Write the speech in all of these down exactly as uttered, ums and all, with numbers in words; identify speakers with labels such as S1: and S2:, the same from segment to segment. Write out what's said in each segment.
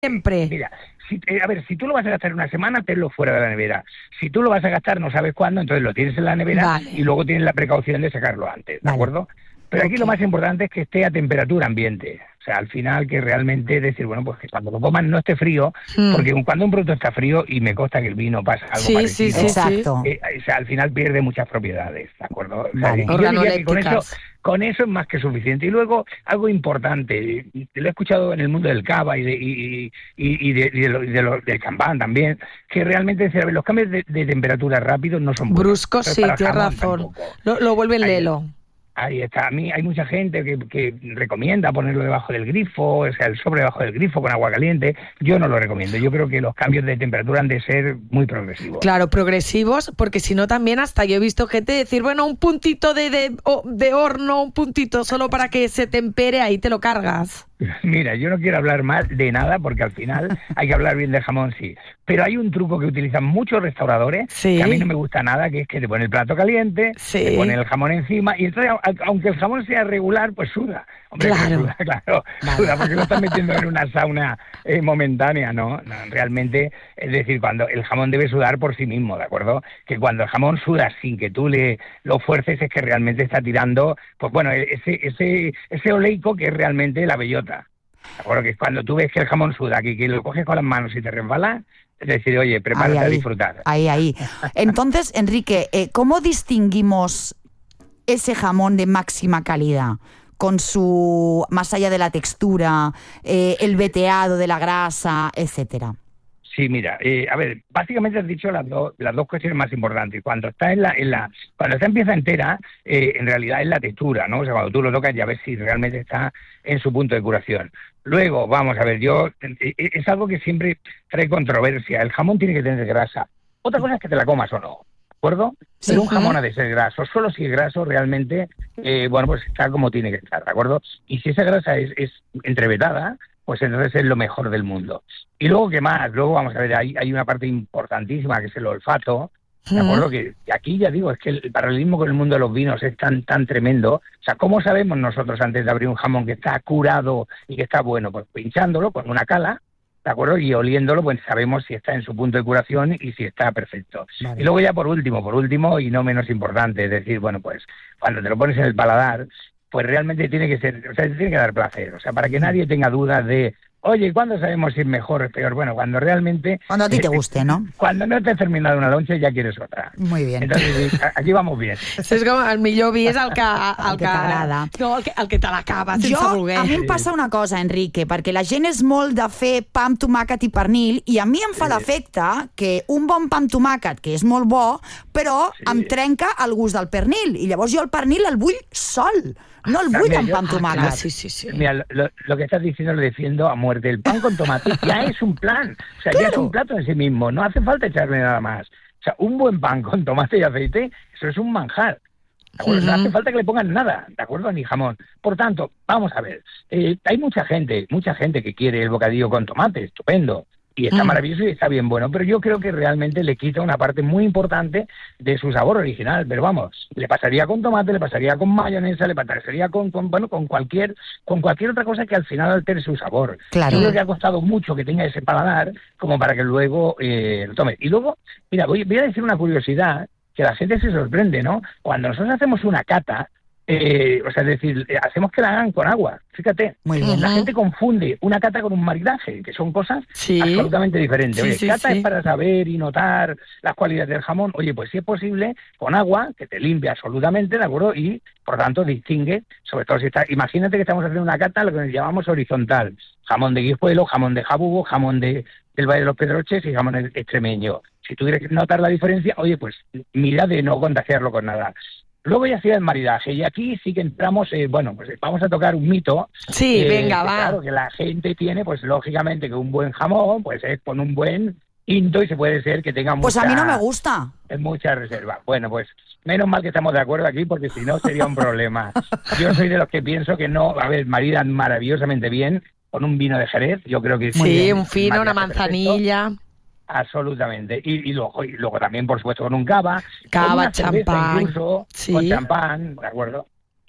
S1: Siempre.
S2: Mira, si, eh, a ver, si tú lo vas a gastar una semana, tenlo fuera de la nevera. Si tú lo vas a gastar no sabes cuándo, entonces lo tienes en la nevera
S1: Vale.
S2: y luego tienes la precaución de sacarlo antes, ¿de
S3: Vale.
S2: acuerdo? Pero aquí
S1: Ok.
S2: lo más importante es que esté a temperatura ambiente. O sea, al final que realmente decir, bueno, pues que cuando lo comas no esté frío,
S1: Mm.
S2: porque cuando un producto está frío, y me consta que el vino pasa algo
S1: Sí, sí,
S2: parecido,
S1: sí,
S3: Exacto.
S2: eh, o sea, al final pierde muchas propiedades, ¿de acuerdo? O sea,
S3: Vale.
S2: y yo diría que con eso,
S1: Organolépticas.
S2: con eso es más que suficiente. Y luego, algo importante, y lo he escuchado en el mundo del cava y, de, y, y, y, de, y de lo- y de lo- del champán también, que realmente decir, a ver, los cambios de, de temperatura rápidos no son buenos.
S1: Bruscos,
S2: Entonces,
S1: sí,
S2: para el
S1: tienes
S2: jamón
S1: razón.
S2: tampoco.
S1: Lo, lo vuelven
S2: Ahí-
S1: lelo.
S2: Ahí está. A mí hay mucha gente que, que recomienda ponerlo debajo del grifo, o sea, el sobre debajo del grifo con agua caliente. Yo no lo recomiendo. Yo creo que los cambios de temperatura han de ser muy progresivos.
S1: Claro, progresivos, porque si no también hasta yo he visto gente decir, bueno, un puntito de, de, o- de horno, un puntito solo para que se tempere, ahí te lo cargas.
S2: Mira, yo no quiero hablar más de nada porque al final hay que hablar bien del jamón, sí. Pero hay un truco que utilizan muchos restauradores
S1: Sí.
S2: que a mí no me gusta nada, que es que te pone el plato caliente,
S1: Sí.
S2: te pone el jamón encima y entonces, a- aunque el jamón sea regular, pues suda. Hombre, que
S1: Claro.
S2: suda, claro,
S3: Vale.
S2: suda porque lo estás metiendo en una sauna eh, momentánea, ¿no? No, realmente, es decir, cuando el jamón debe sudar por sí mismo, ¿de acuerdo? Que cuando el jamón suda sin que tú le lo fuerces es que realmente está tirando, pues bueno, ese ese ese oleico que es realmente la bellota. ¿De acuerdo? Que cuando tú ves que el jamón suda, que, que lo coges con las manos y te resbala, es decir, oye, prepárate
S3: Ahí,
S2: a
S3: ahí.
S2: disfrutar.
S3: Ahí, ahí. Entonces, Enrique, eh, ¿cómo distinguimos ese jamón de máxima calidad? Con su, más allá de la textura, eh, el veteado de la grasa, etcétera.
S2: Sí, mira, eh, a ver, básicamente has dicho las dos las dos cuestiones más importantes. Cuando está en la en la cuando está en pieza entera, eh, en realidad es la textura, ¿no? O sea, cuando tú lo tocas ya ves si realmente está en su punto de curación. Luego, vamos a ver, yo eh, eh, es algo que siempre trae controversia. El jamón tiene que tener grasa. Otra cosa es que te la comas o no, ¿de acuerdo?
S3: Sí.
S2: Pero un jamón ha de ser graso. Solo si es graso realmente, eh, bueno, pues está como tiene que estar, ¿de acuerdo? Y si esa grasa es, es entrevetada, pues entonces es lo mejor del mundo. Y luego, ¿qué más? Luego, vamos a ver, hay, hay una parte importantísima que es el olfato, ¿de acuerdo? Que, que aquí ya digo, es que el paralelismo con el mundo de los vinos es tan tan tremendo. O sea, ¿cómo sabemos nosotros antes de abrir un jamón que está curado y que está bueno? Pues pinchándolo con una cala, ¿de acuerdo? Y oliéndolo, pues sabemos si está en su punto de curación y si está perfecto.
S3: Vale.
S2: Y luego ya por último, por último y no menos importante, es decir, bueno, pues cuando te lo pones en el paladar, pues realmente tiene que ser, o sea, te tiene que dar placer. O sea, para que nadie tenga dudas de, oye, ¿cuándo sabemos si es mejor o es peor? Bueno, cuando realmente...
S3: Cuando a ti te
S2: eh,
S3: guste, ¿no?
S2: Cuando no te has terminado una loncha ya quieres otra.
S3: Muy bien.
S2: Entonces, a- aquí vamos bien.
S1: Si és com el millor vi és el que... El,
S3: El que t'agrada.
S1: No, el que, el que te l'acaba, sense
S3: Jo,
S1: voler.
S3: a mi em passa una cosa, Enrique, perquè la gent és molt de fer pa amb tomàquet i pernil i a mi em fa
S2: Sí.
S3: l'efecte que un bon pa amb tomàquet, que és molt bo, però
S2: Sí.
S3: em trenca el gust del pernil i llavors jo el pernil el vull sol, no el vull
S2: Mira,
S3: amb
S2: jo-
S3: pa amb
S1: Ah, clar,
S3: tomàquet.
S1: sí, sí, sí.
S2: Mira, lo, lo que estás diciendo lo defiendo a muerte. El pan con tomate ya es un plan. O sea, ya es
S3: Claro.
S2: un plato en sí mismo. No hace falta echarle nada más. O sea, un buen pan con tomate y aceite, eso es un manjar. ¿De acuerdo? No
S1: Ujú.
S2: hace falta que le pongan nada, ¿de acuerdo? Ni jamón. Por tanto, vamos a ver. Eh, hay mucha gente, mucha gente que quiere el bocadillo con tomate, estupendo. Y está
S1: Mm.
S2: maravilloso y está bien bueno, pero yo creo que realmente le quita una parte muy importante de su sabor original. Pero vamos, le pasaría con tomate, le pasaría con mayonesa, le pasaría con, con bueno, con cualquier, con cualquier otra cosa que al final altere su sabor.
S3: Claro.
S2: Yo creo que ha costado mucho que tenga ese paladar como para que luego eh, lo tome. Y luego, mira, voy, voy a decir una curiosidad que la gente se sorprende, ¿no? Cuando nosotros hacemos una cata, eh, o sea, es decir, eh, hacemos que la hagan con agua. Fíjate,
S3: Muy bien.
S2: la
S1: Ujú.
S2: gente confunde una cata con un maridaje, que son cosas
S1: Sí.
S2: absolutamente diferentes.
S1: Sí,
S2: Oye,
S1: sí,
S2: cata
S1: sí.
S2: es para saber y notar las cualidades del jamón. Oye, pues si es posible, con agua, que te limpia absolutamente, ¿de acuerdo? Y, por tanto, distingue, sobre todo si está... Imagínate que estamos haciendo una cata, lo que nos llamamos horizontal. Jamón de Guijuelo, jamón de Jabugo, jamón de, del Valle de los Pedroches y jamón extremeño. Si tú quieres notar la diferencia, oye, pues mira de no contagiarlo con nada. Luego ya hacía el maridaje, y aquí sí que entramos, eh, bueno, pues vamos a tocar un mito.
S1: Sí,
S2: eh,
S1: venga,
S2: que,
S1: va.
S2: Claro, que la gente tiene, pues lógicamente, que un buen jamón, pues es con un buen tinto y se puede ser que tenga mucha,
S3: Pues a mí no me gusta.
S2: mucha reserva. Bueno, pues menos mal que estamos de acuerdo aquí, porque si no sería un problema. Yo soy de los que pienso que no, a ver, maridan maravillosamente bien con un vino de Jerez, yo creo que
S1: Sí,
S2: sí,
S1: un fino, una
S2: maridaje perfecto.
S1: manzanilla.
S2: Absolutamente. Y, y, luego, y luego también, por supuesto, con un cava.
S1: Cava,
S2: con una cerveza
S1: champán.
S2: incluso,
S1: Sí.
S2: con champán, ¿de acuerdo?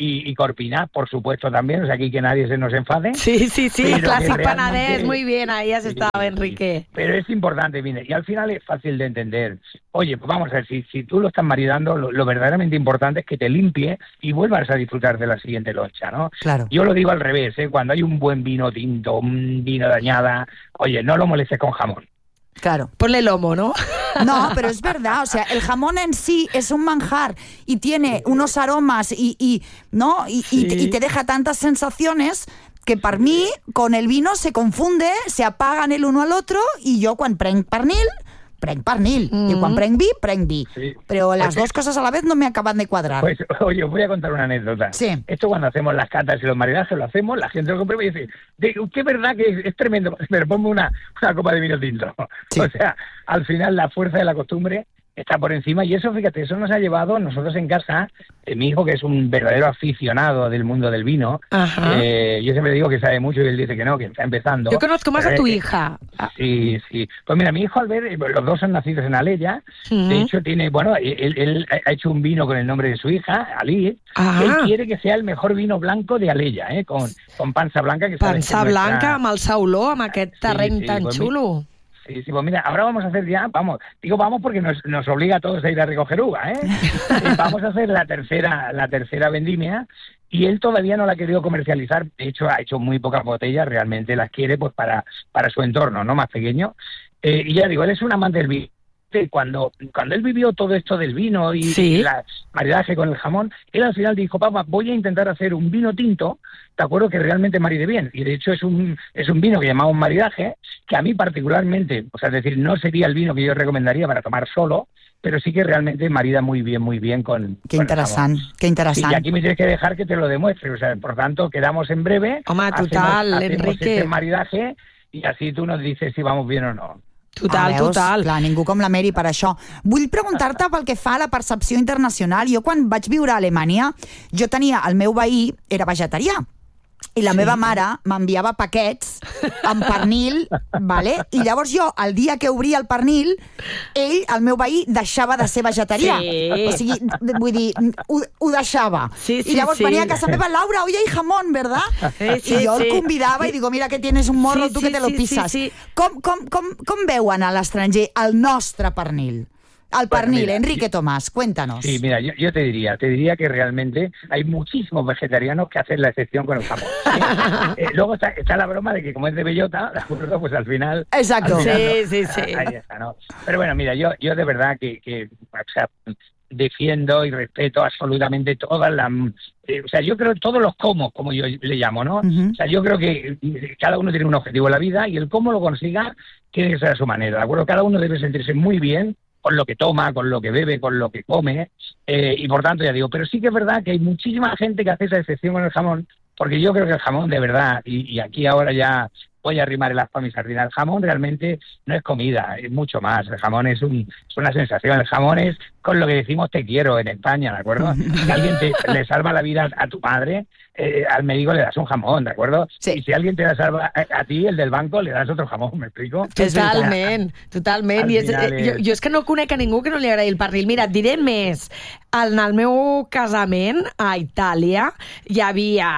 S2: y, y Corpina, por supuesto también, o sea, aquí que nadie se nos enfade.
S1: Sí, sí, sí, Clásic Panadés, muy bien, ahí has
S2: sí,
S1: estado,
S2: sí,
S1: Enrique.
S2: Pero es importante, mire, y al final es fácil de entender. Oye, pues vamos a ver, si, si tú lo estás maridando, lo, lo verdaderamente importante es que te limpie y vuelvas a disfrutar de la siguiente loncha, ¿no?
S3: Claro.
S2: Yo lo digo al revés, ¿eh? Cuando hay un buen vino tinto, un vino de añada, oye, no lo molestes con jamón.
S3: Claro.
S1: Ponle lomo, ¿no?
S3: No, pero es verdad, o sea, el jamón en sí es un manjar y tiene unos aromas y, y ¿no? Y,
S1: Sí.
S3: y, te, y te deja tantas sensaciones que para mí con el vino se confunde, se apagan el uno al otro y yo cuando prenc pernil, prenc pernil, mm. y cuando prenc vi, prenc vi. Sí. Pero las pues, dos cosas a la vez no me acaban de cuadrar.
S2: Pues, oye, os voy a contar una anécdota.
S3: Sí.
S2: Esto cuando hacemos las catas y los maridajes lo hacemos, la gente lo comprueba y dice, que es verdad que es, es tremendo, pero ponme una, una copa de vino tinto. Sí. O sea, al final la fuerza de la costumbre está por encima y eso, fíjate, eso nos ha llevado nosotros en casa, eh, mi hijo que es un verdadero aficionado del mundo del vino, eh, yo siempre digo que sabe mucho y él dice que no, que está empezando.
S1: Yo conozco más
S2: eh,
S1: a tu hija.
S2: Sí, sí. Pues mira, mi hijo Albert, los dos son nacidos en Alella, uh-huh. de hecho tiene, bueno, él, él ha hecho un vino con el nombre de su hija, Ali, uh-huh. él quiere que sea el mejor vino blanco de Alella, eh, con, con pansa blanca. Que
S1: pansa blanca, nuestra... amb el sauló, amb aquest terreny sí, sí, tan
S2: pues
S1: xulo.
S2: Mi... Sí, sí, pues mira, ahora vamos a hacer ya, vamos, digo vamos porque nos, nos obliga a todos a ir a recoger uva, ¿eh? Y vamos a hacer la tercera, la tercera vendimia y él todavía no la ha querido comercializar, de hecho ha hecho muy pocas botellas, realmente las quiere pues para, para su entorno, ¿no? Más pequeño. Eh, y ya digo, él es un amante del vino. Cuando, cuando él vivió todo esto del vino y,
S1: ¿Sí?
S2: y la maridaje con el jamón, él al final dijo, papá, voy a intentar hacer un vino tinto, te acuerdo que realmente maride bien. Y de hecho es un es un vino que llamamos maridaje, que a mí particularmente, o sea, es decir, no sería el vino que yo recomendaría para tomar solo, pero sí que realmente marida muy bien, muy bien con
S3: Qué
S2: con
S3: interesante, qué interesante.
S2: Y aquí me tienes que dejar que te lo demuestre, o sea, por tanto, quedamos en breve.
S1: Home, total,
S2: hacemos,
S1: Enrique.
S2: Hacemos ese maridaje y así tú nos dices si vamos bien o no.
S1: Total, ah, veus? Total.
S3: Clar, ningú com la Mary per això. Vull preguntar-te pel que fa a la percepció internacional. Jo quan vaig viure a Alemanya, jo tenia, el meu veí era vegetarià. I la sí. meva mare m'enviava paquets amb pernil, vale? I llavors jo, el dia que obria el pernil, ell, el meu veí, deixava de ser vegetarià. Sí. O sigui, vull dir, ho, ho deixava.
S1: Sí, sí,
S3: I llavors
S1: sí.
S3: venia a casa meva, Laura, hoy hay jamón, ¿verdad?
S1: Sí, sí,
S3: I jo
S1: sí.
S3: el convidava i digo, mira que tienes un morro,
S1: sí,
S3: tu que
S1: sí,
S3: te lo
S1: sí,
S3: pisas.
S1: sí, sí.
S3: Com, com, com, com veuen a l'estranger el nostre pernil? Al pernil, bueno, mira, Enrique yo, Tomás, cuéntanos.
S2: Sí, mira, yo, yo te diría, te diría que realmente hay muchísimos vegetarianos que hacen la excepción con el jamón. ¿Sí? eh, luego está, está la broma de que como es de bellota, ¿de acuerdo? Pues al final...
S3: Exacto.
S2: Al final,
S1: sí,
S2: no,
S1: sí, sí.
S2: Ahí está, ¿no? Pero bueno, mira, yo, yo de verdad que, que o sea, defiendo y respeto absolutamente todas las... Eh, o sea, yo creo todos los cómo, como yo le llamo, ¿no? Uh-huh. O sea, yo creo que cada uno tiene un objetivo en la vida y el cómo lo consiga tiene que ser a su manera, ¿de acuerdo? Cada uno debe sentirse muy bien con lo que toma, con lo que bebe, con lo que come, eh, y por tanto ya digo, pero sí que es verdad que hay muchísima gente que hace esa excepción con el jamón, porque yo creo que el jamón de verdad, y, y aquí ahora ya voy a arrimar el aspa a mi sardina, el jamón realmente no es comida, es mucho más, el jamón es, un, es una sensación, el jamón es con lo que decimos te quiero en España, ¿de acuerdo? Si alguien te, le salva la vida a tu madre, eh, al médico le das un jamón, ¿de acuerdo? Sí. Y si alguien te da salva a, a ti, el del banco, le das otro jamón, ¿me explico?
S1: Totalment, totalment. I és, és... Jo, jo és que no conec a ningú que no li agradi el pernil. Mira, et diré més. En el meu casament a Itàlia hi havia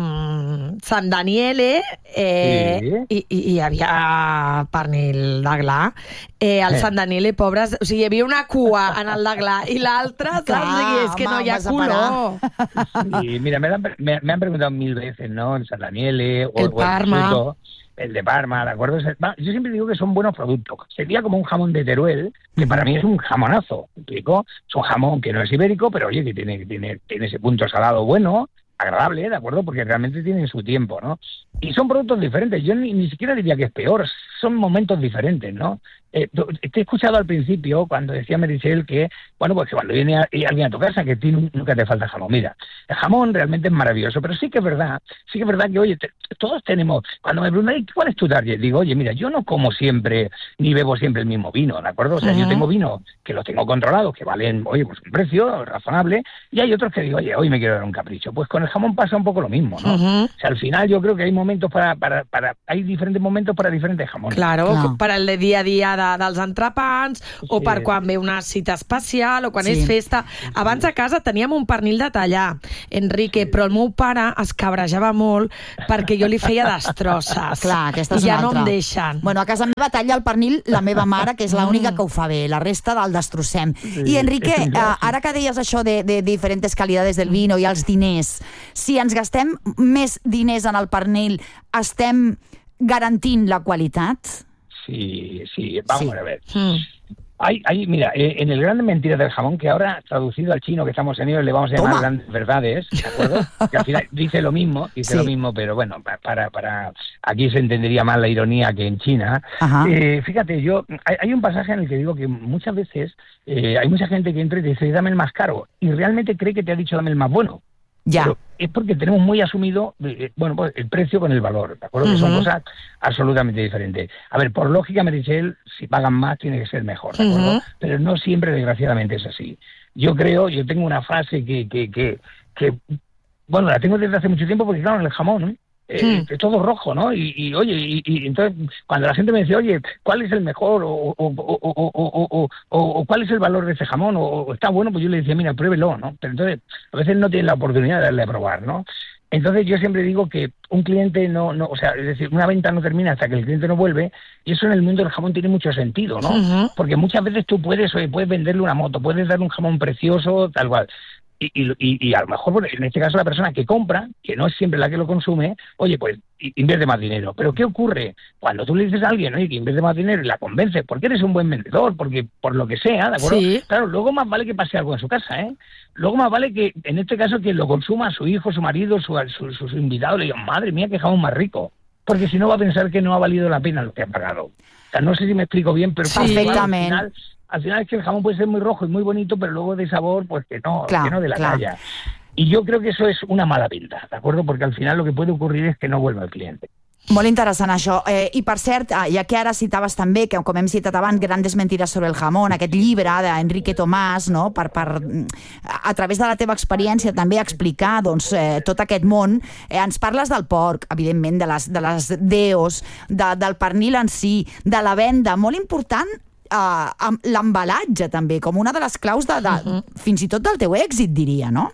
S1: mm, San Daniele eh, sí. i, i hi havia pernil d'aglà. Eh, el eh. San Daniele, pobres... O sigui, hi havia una cua en el d'aglà i l'altra, saps? I és que no hi ha color.
S2: Sí, mira, me, dan, me, me han preguntado mil veces, ¿no? El San Daniele o
S1: el Parma.
S2: O el, el de Parma, ¿de acuerdo? Yo siempre digo que son buenos productos. Sería como un jamón de Teruel, que para mí es un jamonazo, ¿me explico? Es un jamón que no es ibérico, pero oye, que tiene, tiene, tiene ese punto salado bueno, agradable, ¿de acuerdo? Porque realmente tienen su tiempo, ¿no? Y son productos diferentes. Yo ni, ni siquiera diría que es peor, son momentos diferentes, ¿no? Eh, te he escuchado al principio cuando decía Meritxell que, bueno, pues que cuando viene a, alguien a tu casa que tiene, nunca te falta jamón. Mira, el jamón realmente es maravilloso, pero sí que es verdad, sí que es verdad que, oye, te, todos tenemos, cuando me preguntan, ¿cuál es tu target? Digo, oye, mira, yo no como siempre, ni bebo siempre el mismo vino, ¿de acuerdo? O sea, uh-huh. yo tengo vinos que los tengo controlados, que valen, oye, pues un precio razonable, y hay otros que digo, oye, hoy me quiero dar un capricho. Pues con el jamón pasa un poco lo mismo, ¿no? Uh-huh. O sea, al final yo creo que hay momentos para, para, para, hay diferentes momentos para diferentes jamones.
S1: Claro, claro. Para el de día a día de, dels entrepans, sí. o per quan ve una cita especial, o quan sí. és festa. Abans a casa teníem un pernil de tallar, Enrique, sí. però el meu pare es cabrejava molt perquè jo li feia destrosses.
S3: Clar, aquesta és
S1: I ja
S3: una altra.
S1: no em deixen.
S3: Bueno, a casa meva talla el pernil la meva mare, que és l'única que ho fa bé, la resta del destrossem. Sí, I Enrique, eh, ara que deies això de, de diferents calidades del vino i els diners, si ens gastem més diners en el pernil, estem garantint la qualitat?
S2: Sí, sí, vamos
S3: sí.
S2: a ver.
S1: Mm.
S2: Hay, hay, mira, eh, en el Grandes Mentiras del Jamón, que ahora traducido al chino que estamos en ello le vamos a llamar Toma. Grandes Verdades, ¿de acuerdo? Que al final dice lo mismo, dice sí. lo mismo, pero bueno, para, para aquí se entendería más la ironía que en China. Eh, fíjate, yo hay, hay un pasaje en el que digo que muchas veces eh, hay mucha gente que entra y te dice dame el más caro y realmente cree que te ha dicho dame el más bueno.
S3: Ya.
S2: Pero es porque tenemos muy asumido eh, bueno, pues el precio con el valor, ¿de acuerdo? Uh-huh. Que son cosas absolutamente diferentes. A ver, por lógica, Meritxell, si pagan más tiene que ser mejor, ¿de acuerdo? Uh-huh. Pero no siempre, desgraciadamente, es así. Yo creo, yo tengo una frase que, que, que, que bueno, la tengo desde hace mucho tiempo porque, claro, en el jamón, ¿no? Eh, sí. Es todo rojo, ¿no? Y, y oye, y, y entonces cuando la gente me dice, oye, ¿cuál es el mejor? O, o, o, o, o, o, o, o ¿cuál es el valor de ese jamón? O, o está bueno, pues yo le decía, mira, pruébelo, ¿no? Pero entonces a veces no tienen la oportunidad de darle a probar, ¿no? Entonces yo siempre digo que un cliente no, no, o sea, es decir, una venta no termina hasta que el cliente no vuelve, y eso en el mundo del jamón tiene mucho sentido, ¿no? Uh-huh. Porque muchas veces tú puedes, oye, puedes venderle una moto, puedes darle un jamón precioso, tal cual. Y, y, y a lo mejor, en este caso, la persona que compra, que no es siempre la que lo consume, oye, pues invierte más dinero. Pero ¿qué ocurre? Cuando tú le dices a alguien, oye, que invierte más dinero y la convences, porque eres un buen vendedor, porque por lo que sea, ¿de acuerdo? Sí. Claro, luego más vale que pase algo en su casa, ¿eh? Luego más vale que, en este caso, que lo consuma su hijo, su marido, su, su, su, su invitado, le digan, madre mía, qué jamón más rico. Porque si no va a pensar que no ha valido la pena lo que ha pagado. O sea, no sé si me explico bien, pero...
S3: Sí, perfectamente.
S2: Claro, al final, al final es que el jamón puede ser muy rojo y muy bonito, pero luego de sabor, pues que no,
S3: claro,
S2: que no de la
S3: claro.
S2: talla. Y yo creo que eso es una mala pinta, ¿de acuerdo? Porque al final lo que puede ocurrir es que no vuelva el cliente.
S3: Molt interessant això. Eh, I per cert, ja que ara citaves també, que com hem citat abans, Grandes Mentiras sobre el jamón, aquest llibre d'Enrique Tomàs, no? per, per, a través de la teva experiència també explicar doncs, eh, tot aquest món, eh, ens parles del porc, evidentment, de les, de les deos, de, del pernil en si, de la venda, molt important, eh, l'embalatge també, com una de les claus de, de, uh-huh. fins i tot del teu èxit, diria, no?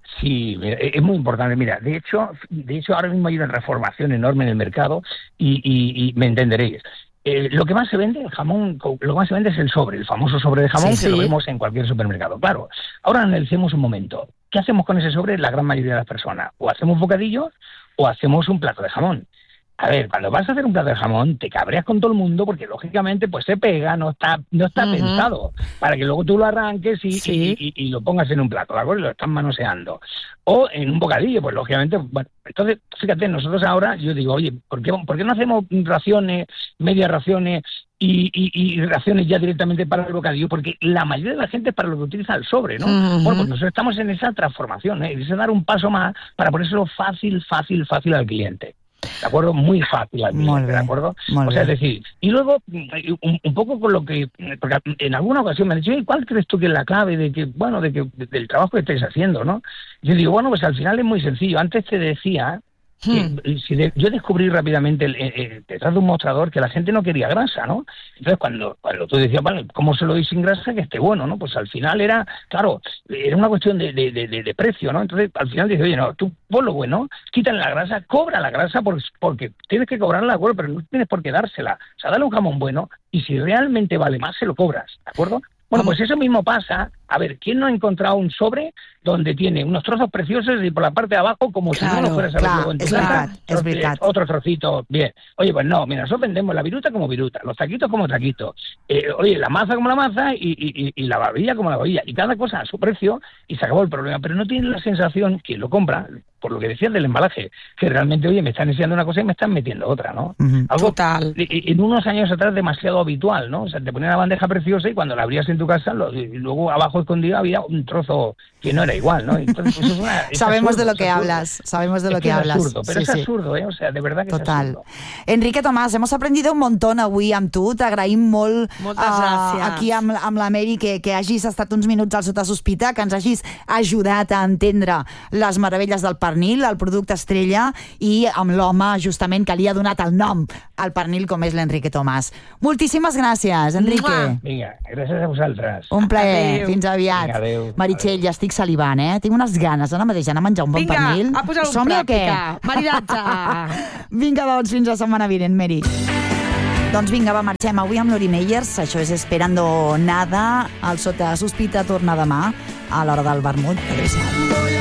S2: Sí, es muy importante. Mira, de hecho, de hecho ahora mismo hay una reformación enorme en el mercado y, y, y me entenderéis. Eh, lo que más se vende, el jamón, lo que más se vende es el sobre, el famoso sobre de jamón, sí, que sí. lo vemos en cualquier supermercado. Claro, ahora analicemos un momento. ¿Qué hacemos con ese sobre la gran mayoría de las personas? O hacemos bocadillos o hacemos un plato de jamón. A ver, cuando vas a hacer un plato de jamón, te cabreas con todo el mundo porque, lógicamente, pues se pega, no está no está uh-huh. pensado para que luego tú lo arranques y, sí. y, y, y lo pongas en un plato, ¿de acuerdo? Y lo estás manoseando. O en un bocadillo, pues, lógicamente, bueno, entonces, fíjate, nosotros ahora, yo digo, oye, ¿por qué, ¿por qué no hacemos raciones, medias raciones y, y, y raciones ya directamente para el bocadillo? Porque la mayoría de la gente es para lo que utiliza el sobre, ¿no? Uh-huh. Bueno, pues nosotros estamos en esa transformación, ¿eh? Es dar un paso más para ponérselo fácil, fácil, fácil al cliente. ¿De acuerdo? Muy fácil al cliente, ¿de acuerdo? O sea, es decir, y luego, un, un poco con lo que, porque en alguna ocasión me han dicho, ¿cuál crees tú que es la clave de que, bueno, de que del trabajo que estáis haciendo, ¿no? Yo digo, bueno, pues al final es muy sencillo. Antes te decía Hmm. Que, si de, yo descubrí rápidamente el, el, el, detrás de un mostrador que la gente no quería grasa, ¿no? Entonces cuando, cuando tú decías, vale, ¿cómo se lo doy sin grasa que esté bueno, no? Pues al final era, claro, era una cuestión de, de, de, de precio, ¿no? Entonces al final dices, oye, no, tú pon lo bueno, quítale la grasa, cobra la grasa porque, porque tienes que cobrarla, ¿de acuerdo? Pero no tienes por qué dársela. O sea, dale un jamón bueno y si realmente vale más, se lo cobras, ¿de acuerdo? Bueno, pues eso mismo pasa. A ver, ¿quién no ha encontrado un sobre donde tiene unos trozos preciosos y por la parte de abajo, como claro, si no lo fueras a ver luego en tu casa,
S3: es verdad.
S2: Otro trocito, bien. Oye, pues no, mira, nosotros vendemos la viruta como viruta, los taquitos como taquitos, eh, oye, la maza como la maza y, y, y la babilla como la babilla, y cada cosa a su precio y se acabó el problema. Pero no tiene la sensación, quien lo compra, por lo que decías del embalaje, que realmente, oye, me están enseñando una cosa y me están metiendo otra, ¿no?
S3: Uh-huh.
S2: Algo
S1: Total.
S2: En unos años atrás demasiado habitual, ¿no? O sea, te ponían una bandeja preciosa y cuando la abrías en tu casa, lo, y luego abajo trabajo escondido había un trozo que no era igual, ¿no? Entonces, pues es una, es
S3: sabemos
S2: absurdo,
S3: de lo que
S2: absurdo.
S3: hablas, sabemos de
S2: es
S3: lo
S2: que,
S3: que
S2: es
S3: hablas.
S2: absurdo, pero
S3: sí,
S2: es
S3: sí.
S2: absurdo, ¿eh? O sea, de verdad que
S3: Total.
S2: es absurdo.
S3: Enrique Tomàs, hemos aprendido un montón avui amb tu, t'agraïm molt
S1: Moltes gràcies.
S3: aquí amb, amb la Mary que, que hagis estat uns minuts al Sota Sospita, que ens hagis ajudat a entendre les meravelles del pernil, el producte estrella, i amb l'home justament que li ha donat el nom al pernil, com és l'Enrique Tomàs. Moltíssimes gràcies, Enrique.
S1: Mua.
S2: Vinga, gràcies a vosaltres.
S3: Un plaer,
S1: Adéu.
S3: fins aviat.
S2: Vinga, adéu.
S3: Meritxell,
S2: Adéu.
S3: ja estic salivant, eh? Tinc unes ganes ara mateix d'anar a menjar un bon
S1: Vinga,
S3: pernil.
S1: a posar-ho en
S3: Som-hi o què?
S1: pràctica. Maridatge.
S3: Vinga, doncs, fins la setmana vinent, Mary. Doncs vinga, va, marxem avui amb l'Uri Meyers. Això és Esperando Nada. El Sota Sospita torna demà a l'hora del vermut. Adéu-siau.